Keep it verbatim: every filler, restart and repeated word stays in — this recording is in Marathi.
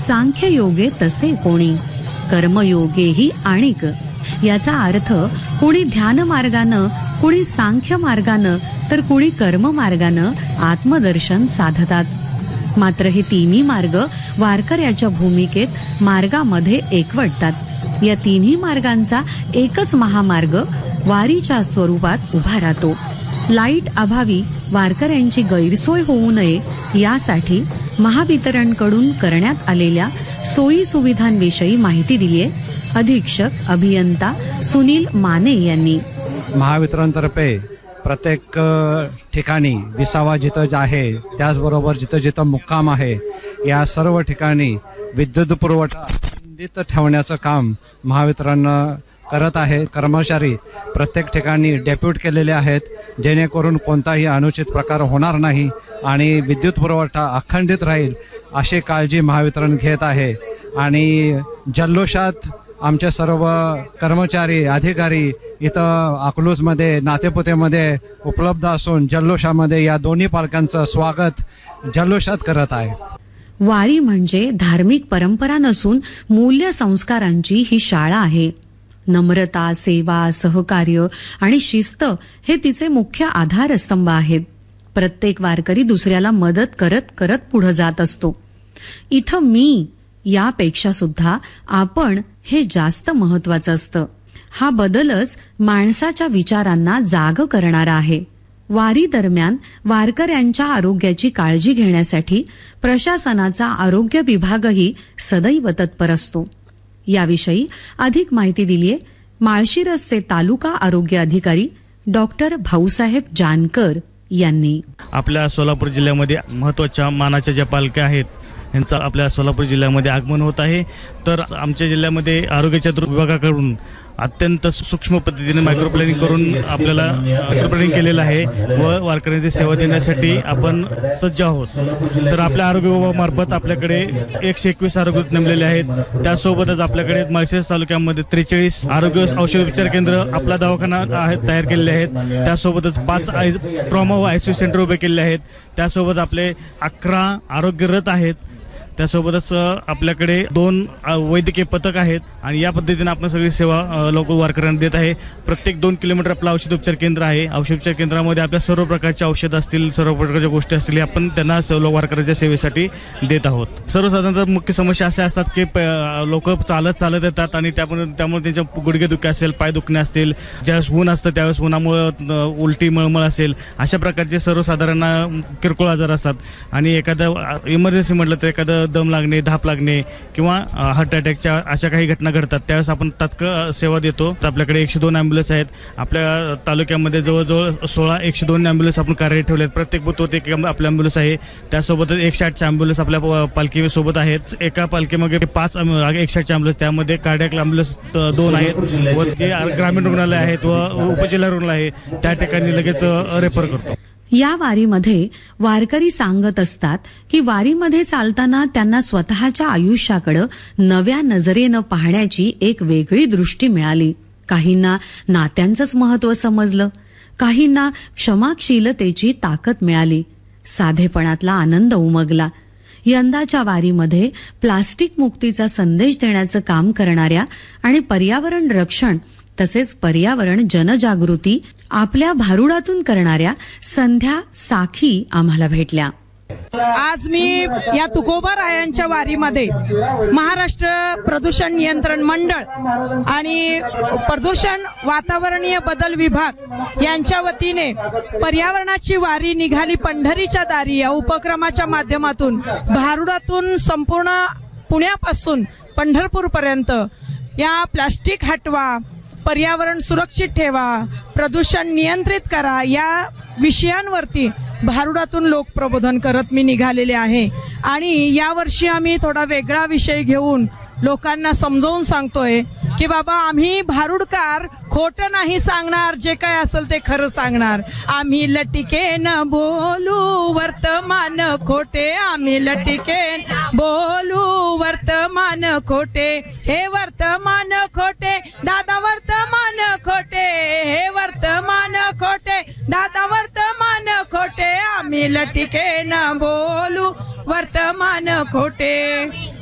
सांख्ययोगे तसे कोणी, कर्मयोगेही आणिक. याचा अर्थ कुणी ध्यान मार्गानं, कुणी सांख्य मार्गानं, तर कुणी कर्म मार्गानं आत्मदर्शन साधतात. मात्र हे तिन्ही मार्ग वारकऱ्याच्या भूमिकेत मार्गामध्ये एकवटतात. या तिन्ही मार्गांचा एकच महामार्ग वारीच्या स्वरूपात उभा राहतो. लाईट अभावी वारकऱ्यांची गैरसोय होऊ नये यासाठी महावितरणकडून करण्यात आलेल्या सोयी सुविधांविषयी माहिती दिली आहे अधीक्षक अभियंता सुनील माने यांनी. महावितरणतर्फे प्रत्येक ठिकाणी विसावा जिथं आहे, त्याचबरोबर जिथं जिथं मुक्काम आहे, या सर्व ठिकाणी विद्युत पुरवठा खंडित ठेवण्याचं काम महावितरण करत आहे. कर्मचारी प्रत्येक ठिकाणी डेप्यूट केलेले आहेत, जेणेकरून कोणताही अनुचित प्रकार होणार नाही आणि विद्युत पुरवठा अखंडित राहील अशी काळजी महावितरण घेत आहे. आणि जल्लोषात आमचे सर्व कर्मचारी अधिकारी इथं अकलूजमध्ये नातेपुतेमध्ये उपलब्ध असून जल्लोषामध्ये या दोन्ही पालकांचं स्वागत जल्लोषात करत आहे. वारी म्हणजे धार्मिक परंपरा नसून मूल्य संस्कारांची ही शाळा आहे. नम्रता, सेवा, सहकार्य आणि शिस्त हे तिचे मुख्य आधारस्तंभ आहेत. प्रत्येक वारकरी दुसऱ्याला मदत करत करत पुढे जात असतो. इथं मी यापेक्षा सुद्धा आपण हे जास्त महत्वाचं असतं. हा बदलच माणसाच्या विचारांना जाग करणारा आहे. वारी दरम्यान वारकऱ्यांच्या आरोग्याची काळजी घेण्यासाठी प्रशासनाचा आरोग्य विभागही सदैव तत्पर असतो. याविषयी अधिक माहिती दिलीये माळशिरसचे तालुका आरोग्य अधिकारी डॉक्टर भाऊसाहेब जानकर यांनी. आपल्या सोलापूर जिल्ह्यामध्ये महत्त्वाच्या मानाच्या ज्या पालख्या आहेत यांचं आपल्या सोलापूर जिल्ह्यामध्ये आगमन होत आहे. तर आमच्या जिल्ह्यामध्ये आरोग्याच्या विभागाकडून अत्यंत सूक्ष्म पद्धतीने मायक्रो प्लॅनिंग करून आपल्याला मायक्रो प्लॅनिंग केलेलं आहे व वारकऱ्यांची सेवा देण्यासाठी आपण सज्ज आहोत. तर आपल्या आरोग्य विभागामार्फत आपल्याकडे एकशे एकवीस आरोग्य नेमलेले आहेत. त्यासोबतच आपल्याकडे माळशिरस तालुक्यामध्ये त्रेचाळीस आरोग्य औषधोपचार केंद्र आपला दवाखाना आहेत तयार केलेले आहेत. त्यासोबतच पाच आय ट्रॉमा व आय सी यू सेंटर उभे केलेले आहेत. त्यासोबत आपले अकरा आरोग्य रथ आहेत. त्यासोबतच आपल्याकडे दोन वैद्यकीय पथक आहेत आणि या पद्धतीने आपण सगळी सेवा लोक वारकऱ्यांना देत आहे. प्रत्येक दोन किलोमीटर आपलं औषधोपचार केंद्र आहे. औषधोपचार केंद्रामध्ये आपल्या सर्व प्रकारचे औषध असतील, सर्व प्रकारच्या गोष्टी असतील, आपण त्यांना वारकऱ्यांच्या सेवेसाठी देत आहोत. सर्वसाधारणतः मुख्य समस्या अशा असतात की लोक चालत चालत येतात आणि त्यामुळे त्यामुळे त्यांच्या गुडघे दुखणे असेल, पाय दुखणे असतील, ज्यावेळेस ऊन असतं त्यावेळेस उन्हामुळे उलटी मळमळ असेल, अशा प्रकारचे सर्वसाधारण किरकोळ आजार असतात. आणि एखादा इमर्जन्सी म्हटलं तर एखादं दम लागणे, धाप लागणे किंवा हार्ट अटॅकच्या अशा काही घटना घडतात, त्यावेळेस आपण तात्काळ सेवा देतो. आपल्याकडे एकशे दोन ॲम्ब्युलन्स आहेत. आपल्या तालुक्यामध्ये जवळजवळ सोळा एकशे दोन ॲम्ब्युलन्स आपण कार्यरत ठेवले आहेत. प्रत्येक बुथवर एक आपल्या ॲम्ब्युलन्स आहे. त्यासोबतच एकशे आठचे ॲम्ब्युलन्स आपल्या पालखीसोबत आहेत. एका पालखीमागे पाच एकशे आठचे ॲम्ब्युलन्स, त्यामध्ये कार्डियाक ॲम्ब्युलन्स दोन आहेत व जे ग्रामीण रुग्णालय आहेत व उपजिल्हा रुग्णालय आहे त्या ठिकाणी लगेच रेफर करतो. या वारीमध्ये वारकरी सांगत असतात की वारीमध्ये चालताना त्यांना स्वतःच्या आयुष्याकडे नव्या नजरेनं पाहण्याची एक वेगळी दृष्टी मिळाली. काहींना नात्यांचंच महत्त्व समजलं, काहींना क्षमाशीलतेची ताकद मिळाली, साधेपणातला आनंद उमगला. यंदाच्या वारीमध्ये प्लास्टिक मुक्तीचा संदेश देण्याचं काम करणाऱ्या आणि पर्यावरण रक्षण तसेच पर्यावरण जनजागृती आपल्या भारुडातून करणाऱ्या संध्या साखी आम्हाला भेटल्या. आज मी या तुकोबारायांच्या वारीमध्ये महाराष्ट्र प्रदूषण नियंत्रण मंडळ आणि प्रदूषण वातावरणीय बदल विभाग यांच्या वतीने पर्यावरणाची वारी निघाली पंढरीच्या दारी या उपक्रमाच्या माध्यमातून भारुडातून संपूर्ण पुण्यापासून पंढरपूर पर्यंत या प्लास्टिक हटवा, पर्यावरण सुरक्षित ठेवा, प्रदूषण नियंत्रित करा या विषयांवरती भारुडातून लोक प्रबोधन करत मी निघालेले आहे. आणि यावर्षी आम्ही थोडा वेगळा विषय घेऊन लोकांना समजावून सांगतोय की बाबा आम्ही भारुडकार खोटं नाही सांगणार, जे काय असेल ते खरं सांगणार. आम्ही लटिकेन बोलू वर्तमान खोटे, आम्ही लटिकेन बोलू वर्तमान खोटे, हे वर्तमान खोटे दादा वर्तमान खोटे, हे वर्तमान खोटे दादा वर्तमान खोटे, आम्ही लटिकेन बोलू वर्तमान खोटे.